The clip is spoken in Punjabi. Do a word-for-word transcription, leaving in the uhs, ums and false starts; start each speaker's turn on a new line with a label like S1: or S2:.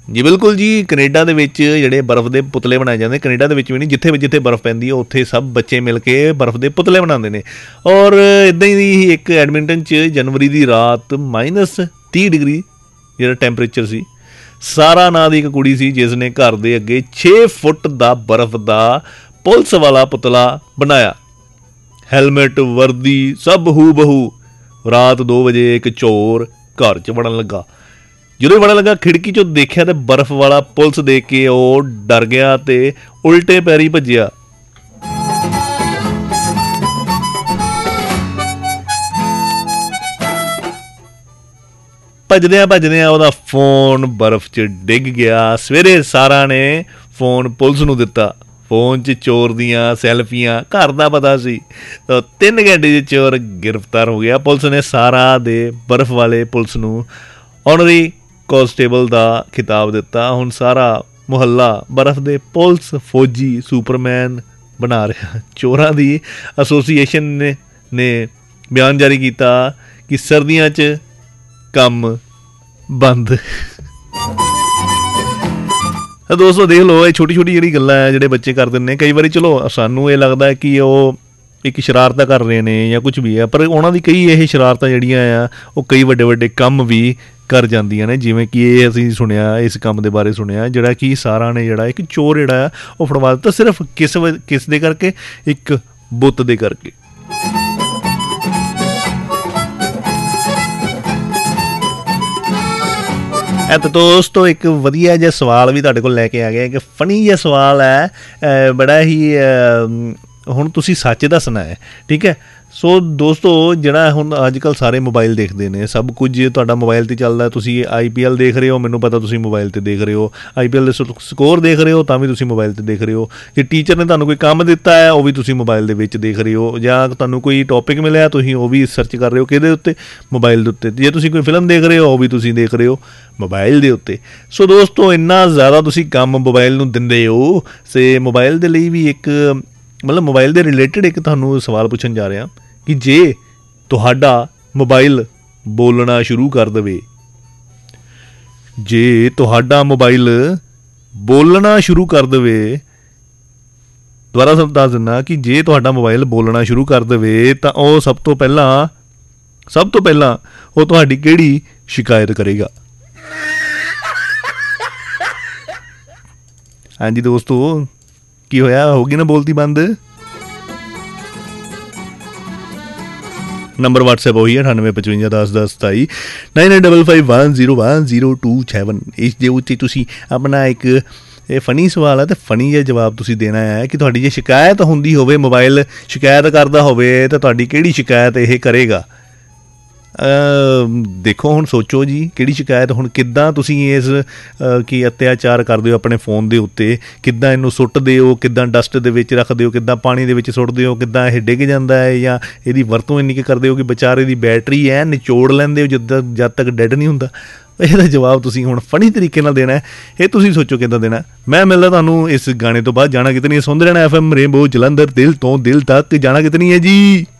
S1: ਜੀ ਬਿਲਕੁਲ ਜੀ। ਕੈਨੇਡਾ ਦੇ ਵਿੱਚ ਜਿਹੜੇ ਬਰਫ਼ ਦੇ ਪੁਤਲੇ ਬਣਾਏ ਜਾਂਦੇ, ਕੈਨੇਡਾ ਦੇ ਵਿੱਚ ਵੀ ਨਹੀਂ, ਜਿੱਥੇ ਵੀ ਜਿੱਥੇ ਬਰਫ਼ ਪੈਂਦੀ ਹੈ ਉੱਥੇ ਸਭ ਬੱਚੇ ਮਿਲ ਕੇ ਬਰਫ਼ ਦੇ ਪੁਤਲੇ ਬਣਾਉਂਦੇ ਨੇ। ਔਰ ਇੱਦਾਂ ਹੀ ਇੱਕ ਐਡਮਿੰਟਨ 'ਚ ਜਨਵਰੀ ਦੀ ਰਾਤ ਮਾਈਨਸ ਤੀਹ ਡਿਗਰੀ ਜਿਹੜਾ ਟੈਂਪਰੇਚਰ ਸੀ। ਸਾਰਾ ਨਾਂ ਦੀ ਇੱਕ ਕੁੜੀ ਸੀ ਜਿਸ ਨੇ ਘਰ ਦੇ ਅੱਗੇ ਛੇ ਫੁੱਟ ਦਾ ਬਰਫ਼ ਦਾ ਪੁਲਿਸ ਵਾਲਾ ਪੁਤਲਾ ਬਣਾਇਆ। ਹੈਲਮਟ, ਵਰਦੀ ਸਭ ਹੂ ਬਹੂ। ਰਾਤ ਦੋ ਵਜੇ ਇੱਕ ਚੋਰ ਘਰ 'ਚ ਵੜਨ ਲੱਗਾ। ਜਦੋਂ ਵੜਨ ਲੱਗਾ ਖਿੜਕੀ 'ਚੋਂ ਦੇਖਿਆ ਤੇ ਬਰਫ਼ ਵਾਲਾ ਪੁਲਿਸ ਦੇਖ ਕੇ ਉਹ ਡਰ ਗਿਆ ਤੇ ਉਲਟੇ ਪੈਰੀ ਭੱਜਿਆ। ਭੱਜਦਿਆਂ ਭੱਜਦਿਆਂ ਉਹਦਾ ਫੋਨ ਬਰਫ਼ 'ਚ ਡਿੱਗ ਗਿਆ। ਸਵੇਰੇ ਸਾਰਾ ਨੇ ਫੋਨ ਪੁਲਿਸ ਨੂੰ ਦਿੱਤਾ। ਫੋਨ 'ਚ ਚੋਰ ਦੀਆਂ ਸੈਲਫੀਆਂ, ਘਰ ਦਾ ਪਤਾ ਸੀ। ਤਾਂ ਤਿੰਨ ਘੰਟੇ 'ਚ ਚੋਰ ਗ੍ਰਿਫਤਾਰ ਹੋ ਗਿਆ। ਪੁਲਿਸ ਨੇ ਸਾਰਾ ਦੇ ਬਰਫ਼ ਵਾਲੇ ਪੁਲਿਸ ਨੂੰ ਆਨਰੀ ਕਾਂਸਟੇਬਲ ਦਾ ਖਿਤਾਬ ਦਿੱਤਾ। ਹੁਣ ਸਾਰਾ ਮੁਹੱਲਾ ਬਰਫ਼ ਦੇ ਪੁਲਿਸ ਫੌਜੀ ਸੁਪਰਮੈਨ ਬਣਾ ਰਿਹਾ। ਚੋਰਾਂ ਦੀ ਐਸੋਸੀਏਸ਼ਨ ਨੇ ਨੇ ਬਿਆਨ ਜਾਰੀ ਕੀਤਾ ਕਿ ਸਰਦੀਆਂ 'ਚ ਕੰਮ ਬੰਦ। ਦੋਸਤੋ ਦੇਖ ਲਓ, ਇਹ ਛੋਟੀ ਛੋਟੀ ਜਿਹੜੀ ਗੱਲਾਂ ਹੈ ਜਿਹੜੇ ਬੱਚੇ ਕਰ ਦਿੰਦੇ। ਕਈ ਵਾਰੀ ਚਲੋ ਸਾਨੂੰ ਇਹ ਲੱਗਦਾ ਕਿ ਉਹ ਇੱਕ ਸ਼ਰਾਰਤਾਂ ਕਰ ਰਹੇ ਨੇ ਜਾਂ ਕੁਛ ਵੀ ਹੈ, ਪਰ ਉਹਨਾਂ ਦੀ ਕਈ ਇਹ ਸ਼ਰਾਰਤਾਂ ਜਿਹੜੀਆਂ ਆ ਉਹ ਕਈ ਵੱਡੇ ਵੱਡੇ ਕੰਮ ਵੀ ਕਰ ਜਾਂਦੀਆਂ ਨੇ। ਜਿਵੇਂ ਕਿ ਇਹ ਅਸੀਂ ਸੁਣਿਆ, ਇਸ ਕੰਮ ਦੇ ਬਾਰੇ ਸੁਣਿਆ ਜਿਹੜਾ ਕਿ ਸਾਰਾ ਨੇ ਜਿਹੜਾ ਇੱਕ ਚੋਰ ਜਿਹੜਾ ਆ ਉਹ ਫੜਵਾ ਦਿੱਤਾ ਸਿਰਫ ਕਿਸ ਕਿਸ ਦੇ ਕਰਕੇ, ਇੱਕ ਬੁੱਤ ਦੇ ਕਰਕੇ। ਇਹ ਤਾਂ ਦੋਸਤੋ ਇੱਕ ਵਧੀਆ ਜਿਹਾ ਸਵਾਲ ਵੀ ਤੁਹਾਡੇ ਕੋਲ ਲੈ ਕੇ ਆ ਗਿਆ। ਇੱਕ ਫਨੀ ਜਿਹਾ ਸਵਾਲ ਹੈ, ਬੜਾ ਹੀ ਹੁਣ ਤੁਸੀਂ ਸੱਚ ਦੱਸਣਾ ਹੈ, ਠੀਕ ਹੈ। ਸੋ ਦੋਸਤੋ ਜਿਹੜਾ ਹੁਣ ਅੱਜ ਕੱਲ੍ਹ ਸਾਰੇ ਮੋਬਾਈਲ ਦੇਖਦੇ ਨੇ, ਸਭ ਕੁਝ ਤੁਹਾਡਾ ਮੋਬਾਈਲ 'ਤੇ ਚੱਲਦਾ। ਤੁਸੀਂ ਆਈ ਪੀ ਐਲ ਦੇਖ ਰਹੇ ਹੋ, ਮੈਨੂੰ ਪਤਾ ਤੁਸੀਂ ਮੋਬਾਈਲ 'ਤੇ ਦੇਖ ਰਹੇ ਹੋ। ਆਈ ਪੀ ਐਲ ਦੇ ਸਕੋਰ ਦੇਖ ਰਹੇ ਹੋ ਤਾਂ ਵੀ ਤੁਸੀਂ ਮੋਬਾਈਲ 'ਤੇ ਦੇਖ ਰਹੇ ਹੋ। ਜੇ ਟੀਚਰ ਨੇ ਤੁਹਾਨੂੰ ਕੋਈ ਕੰਮ ਦਿੱਤਾ ਹੈ ਉਹ ਵੀ ਤੁਸੀਂ ਮੋਬਾਈਲ ਦੇ ਵਿੱਚ ਦੇਖ ਰਹੇ ਹੋ। ਜਾਂ ਤੁਹਾਨੂੰ ਕੋਈ ਟੋਪਿਕ ਮਿਲਿਆ ਤੁਸੀਂ ਉਹ ਵੀ ਸਰਚ ਕਰ ਰਹੇ ਹੋ ਕਿਹਦੇ ਉੱਤੇ, ਮੋਬਾਈਲ ਦੇ ਉੱਤੇ। ਜੇ ਤੁਸੀਂ ਕੋਈ ਫਿਲਮ ਦੇਖ ਰਹੇ ਹੋ ਉਹ ਵੀ ਤੁਸੀਂ ਦੇਖ ਰਹੇ ਹੋ ਮੋਬਾਈਲ ਦੇ ਉੱਤੇ। ਸੋ ਦੋਸਤੋ ਇੰਨਾ ਜ਼ਿਆਦਾ ਤੁਸੀਂ ਕੰਮ ਮੋਬਾਈਲ ਨੂੰ ਦਿੰਦੇ ਹੋ। ਤੇ ਮੋਬਾਈਲ ਦੇ ਲਈ ਵੀ ਇੱਕ ਮਤਲਬ ਮੋਬਾਈਲ ਦੇ ਰਿਲੇਟਡ ਇੱਕ ਤੁਹਾਨੂੰ ਸਵਾਲ ਪੁੱਛਣ ਜਾ ਰਿਹਾ ਕਿ ਜੇ ਤੁਹਾਡਾ ਮੋਬਾਈਲ ਬੋਲਣਾ ਸ਼ੁਰੂ ਕਰ ਦੇਵੇ, ਜੇ ਤੁਹਾਡਾ ਮੋਬਾਈਲ ਬੋਲਣਾ ਸ਼ੁਰੂ ਕਰ ਦੇਵੇ, ਦੁਬਾਰਾ ਸਭ ਦੱਸ ਦਿੰਦਾ ਕਿ ਜੇ ਤੁਹਾਡਾ ਮੋਬਾਈਲ ਬੋਲਣਾ ਸ਼ੁਰੂ ਕਰ ਦੇਵੇ ਤਾਂ ਉਹ ਸਭ ਤੋਂ ਪਹਿਲਾਂ ਸਭ ਤੋਂ ਪਹਿਲਾਂ ਉਹ ਤੁਹਾਡੀ ਕਿਹੜੀ ਸ਼ਿਕਾਇਤ ਕਰੇਗਾ? ਹਾਂਜੀ ਦੋਸਤੋ, ਕੀ ਹੋਇਆ? ਹੋ ਗਈ ਨਾ ਬੋਲਤੀ ਬੰਦ? ਨੰਬਰ WhatsApp ਉਹੀ ਹੈ ਅਠਾਨਵੇਂ ਪਚਵੰਜਾ ਦਸ ਦਸ ਸਤਾਈ nine nine double five one zero one zero two seven. ਇਸ ਦੇ ਉੱਤੇ ਤੁਸੀਂ ਆਪਣਾ ਇੱਕ ਇਹ ਫਨੀ ਸਵਾਲ ਹੈ ਅਤੇ ਫਨੀ ਜਿਹਾ ਜਵਾਬ ਤੁਸੀਂ ਦੇਣਾ ਹੈ ਕਿ ਤੁਹਾਡੀ ਜੇ ਸ਼ਿਕਾਇਤ ਹੁੰਦੀ ਹੋਵੇ, ਮੋਬਾਈਲ ਸ਼ਿਕਾਇਤ ਕਰਦਾ ਹੋਵੇ ਤਾਂ ਤੁਹਾਡੀ ਕਿਹੜੀ ਸ਼ਿਕਾਇਤ ਇਹ ਕਰੇਗਾ? ਦੇਖੋ ਹੁਣ ਸੋਚੋ ਜੀ ਕਿਹੜੀ ਸ਼ਿਕਾਇਤ। ਹੁਣ ਕਿੱਦਾਂ ਤੁਸੀਂ ਇਸ ਕੀ ਅਤਿਆਚਾਰ ਕਰਦੇ ਹੋ ਆਪਣੇ ਫ਼ੋਨ ਦੇ ਉੱਤੇ, ਕਿੱਦਾਂ ਇਹਨੂੰ ਸੁੱਟਦੇ ਹੋ, ਕਿੱਦਾਂ ਡਸਟ ਦੇ ਵਿੱਚ ਰੱਖਦੇ ਹੋ, ਕਿੱਦਾਂ ਪਾਣੀ ਦੇ ਵਿੱਚ ਸੁੱਟਦੇ ਹੋ, ਕਿੱਦਾਂ ਇਹ ਡਿੱਗ ਜਾਂਦਾ ਹੈ, ਜਾਂ ਇਹਦੀ ਵਰਤੋਂ ਇੰਨੀ ਕੁ ਕਰਦੇ ਹੋ ਕਿ ਵਿਚਾਰੇ ਦੀ ਬੈਟਰੀ ਹੈ ਨਿਚੋੜ ਲੈਂਦੇ ਹੋ ਜਿੱਦਾਂ ਜਦ ਤੱਕ ਡੈਡ ਨਹੀਂ ਹੁੰਦਾ। ਇਹਦਾ ਜਵਾਬ ਤੁਸੀਂ ਹੁਣ ਫਨੀ ਤਰੀਕੇ ਨਾਲ ਦੇਣਾ। ਇਹ ਤੁਸੀਂ ਸੋਚੋ ਕਿੱਦਾਂ ਦੇਣਾ। ਮੈਂ ਮਿਲਦਾ ਤੁਹਾਨੂੰ ਇਸ ਗਾਣੇ ਤੋਂ ਬਾਅਦ। ਜਾਣਾ ਕਿਤੇ ਨਹੀਂ, ਸੁਣਦੇ ਰਹਿਣਾ ਐਫ ਐਮ ਰੇਨਬੋ ਜਲੰਧਰ, ਦਿਲ ਤੋਂ ਦਿਲ ਤੱਕ। ਜਾਣਾ ਕਿਤੇ ਨਹੀਂ ਹੈ ਜੀ।